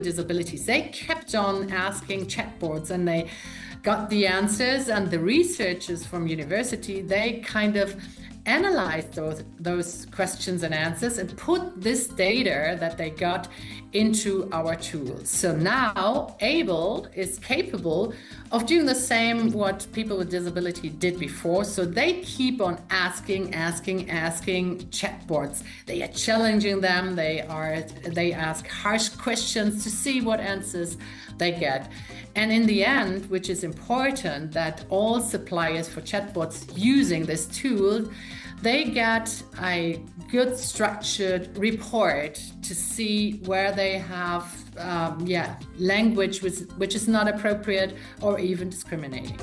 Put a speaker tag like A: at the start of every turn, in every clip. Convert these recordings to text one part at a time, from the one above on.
A: disabilities, they kept on asking chatbots, and they got the answers, and the researchers from university, they kind of analyzed those questions and answers and put this data that they got into our tools. So now Able is capable of doing the same what people with disability did before. So they keep on asking chatbots. They are challenging them. They ask harsh questions to see what answers they get. And in the end, which is important, that all suppliers for chatbots using this tool, they get a good structured report to see where they have language which is not appropriate or even discriminating.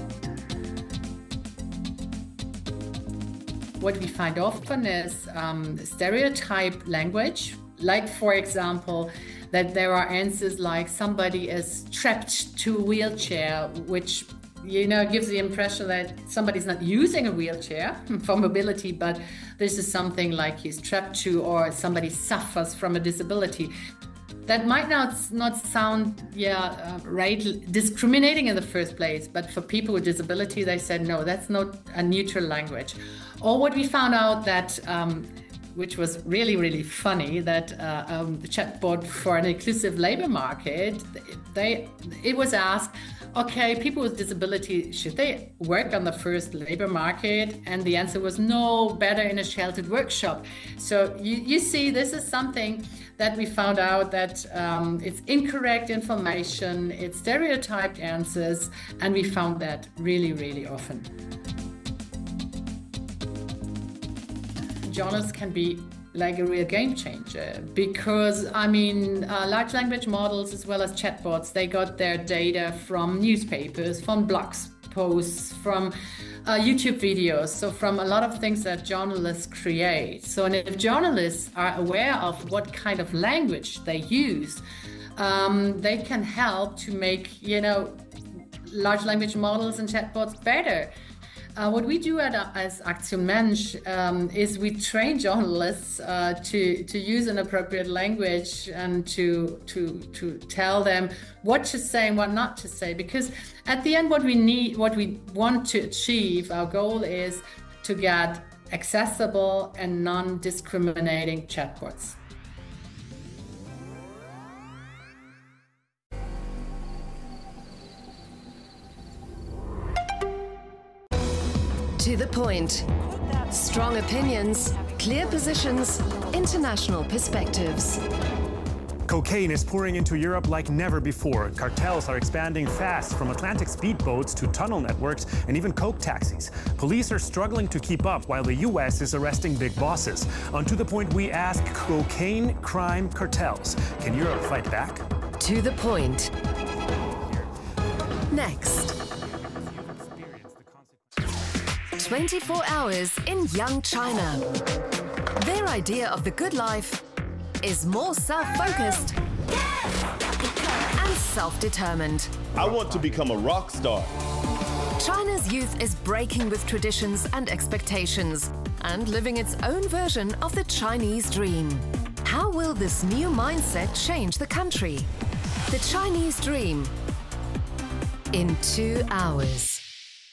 A: What we find often is stereotype language, like, for example, that there are answers like somebody is trapped to a wheelchair, which gives the impression that somebody's not using a wheelchair for mobility, but this is something like he's trapped to, or somebody suffers from a disability. That might not sound discriminating in the first place, but for people with disability, they said, no, that's not a neutral language. Or what we found out that which was really, really funny, that the chatbot for an inclusive labor market, it was asked, okay, people with disability, should they work on the first labor market? And the answer was no, better in a sheltered workshop. So you see, this is something that we found out that it's incorrect information, it's stereotyped answers, and we found that really, really often. Journalists can be like a real game changer, because large language models as well as chatbots, they got their data from newspapers, from blogs posts, from YouTube videos, so from a lot of things that journalists create. So, and if journalists are aware of what kind of language they use, they can help to make large language models and chatbots better. What we do as Aktion Mensch is we train journalists to use an appropriate language and to tell them what to say and what not to say. Because at the end, what we want to achieve, our goal is to get accessible and non-discriminating chatbots.
B: To the point. Strong opinions, clear positions, international perspectives.
C: Cocaine is pouring into Europe like never before. Cartels are expanding fast, from Atlantic speedboats to tunnel networks and even coke taxis. Police are struggling to keep up while the U.S. is arresting big bosses. On To the Point, we ask, cocaine crime cartels, can Europe fight back?
B: To the Point. Next. 24 hours in young China. Their idea of the good life is more self-focused and self-determined.
D: I want to become a rock star.
B: China's youth is breaking with traditions and expectations and living its own version of the Chinese dream. How will this new mindset change the country? The Chinese dream in 2 hours.